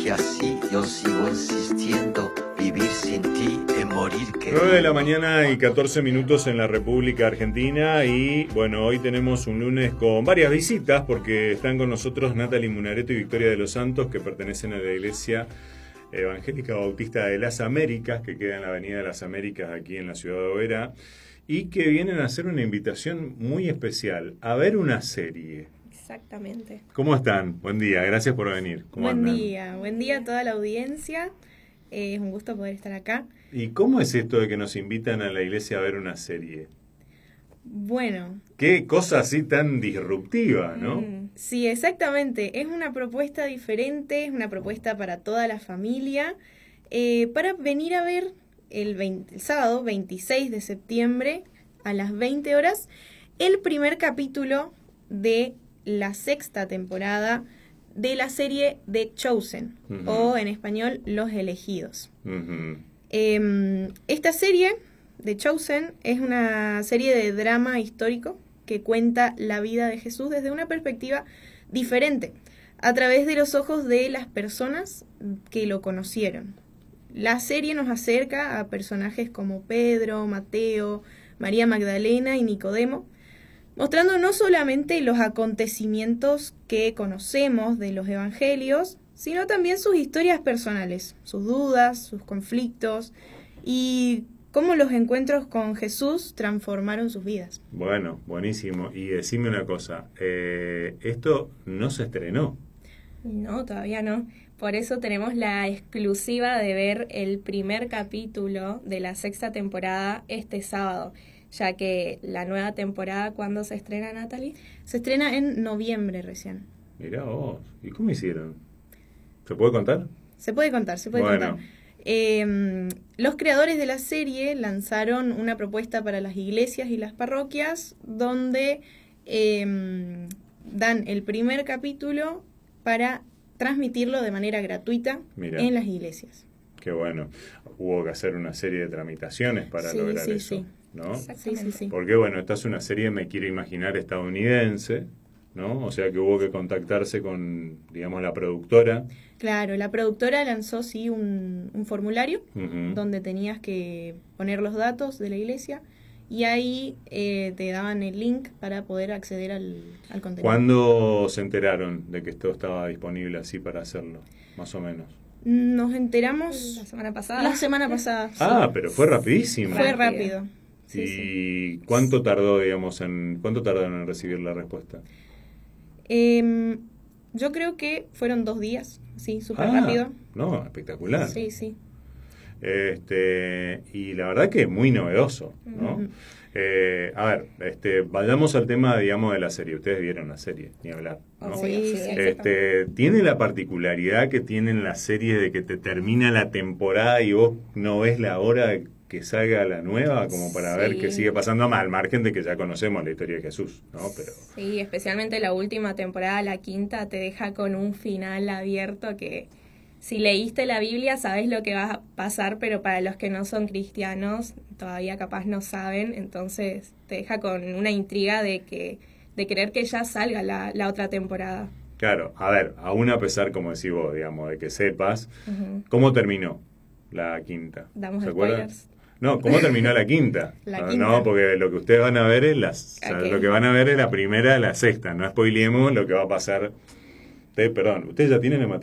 que así yo sigo insistiendo, vivir sin ti es morir que 9 de la mañana y 14 minutos en la República Argentina y bueno, hoy tenemos un lunes con varias visitas porque están con nosotros Natalie Munareto y Victoria de los Santos, que pertenecen a la Iglesia Evangélica Bautista de las Américas, que queda en la Avenida de las Américas aquí en la ciudad de Oberá, y que vienen a hacer una invitación muy especial, a ver una serie. Exactamente. ¿Cómo están? Buen día, gracias por venir. ¿Cómo andan? Buen día a toda la audiencia. Es un gusto poder estar acá. ¿Y cómo es esto de que nos invitan a la iglesia a ver una serie? Bueno. Qué cosa así tan disruptiva, ¿no? Sí, exactamente. Es una propuesta diferente, es una propuesta para toda la familia, para venir a ver el sábado 26 de septiembre a las 20 horas el primer capítulo de la 6ª temporada de la serie The Chosen, o en español Los Elegidos. Esta serie, The Chosen, es una serie de drama histórico que cuenta la vida de Jesús desde una perspectiva diferente, a través de los ojos de las personas que lo conocieron. La serie nos acerca a personajes como Pedro, Mateo, María Magdalena y Nicodemo, mostrando no solamente los acontecimientos que conocemos de los evangelios, sino también sus historias personales, sus dudas, sus conflictos y cómo los encuentros con Jesús transformaron sus vidas. Bueno, buenísimo. Y decime una cosa, esto no se estrenó. No, todavía no. Por eso tenemos la exclusiva de ver el primer capítulo de la 6ª temporada este sábado, ya que la nueva temporada, ¿cuándo se estrena, Natalie? Se estrena en noviembre recién. Mirá vos, ¿y cómo hicieron? ¿Se puede contar? Se puede contar. Los creadores de la serie lanzaron una propuesta para las iglesias y las parroquias donde dan el primer capítulo para transmitirlo de manera gratuita en las iglesias. Qué bueno. Hubo que hacer una serie de tramitaciones para lograr eso. Sí. ¿No? Sí. Porque bueno, esta es una serie, me quiero imaginar, estadounidense, ¿no? O sea que hubo que contactarse con, digamos, la productora. Claro, la productora lanzó un formulario donde tenías que poner los datos de la iglesia y ahí te daban el link para poder acceder al contenido. ¿Cuándo se enteraron de que esto estaba disponible así para hacerlo, más o menos? Nos enteramos la semana pasada. Ah, pero fue rapidísimo. Fue rápido. ¿Y cuánto tardó, cuánto tardaron en recibir la respuesta? Yo creo que fueron 2 días, sí, súper rápido. No, espectacular. Sí. Y la verdad que muy novedoso, ¿no? Vayamos al tema, digamos, de la serie. Ustedes vieron la serie, ni hablar, ¿no? Sí. Tiene la particularidad que tienen las series de que te termina la temporada y vos no ves la hora de que salga la nueva, como para ver qué sigue pasando, más al margen de que ya conocemos la historia de Jesús, ¿no? Pero sí, especialmente la última temporada, la 5ª, te deja con un final abierto que si leíste la Biblia sabes lo que va a pasar, pero para los que no son cristianos todavía capaz no saben, entonces te deja con una intriga de querer que ya salga la otra temporada. Claro, a ver, aún a pesar, como decís vos, digamos, de que sepas, ¿cómo terminó la 5ª? Damos ¿Se spoilers. acuerdan? No, ¿cómo terminó la 5ª? No, porque lo que ustedes van a ver es lo que van a ver es la primera, la 6ª. No spoilemos lo que va a pasar. Perdón, ustedes ya tienen el material.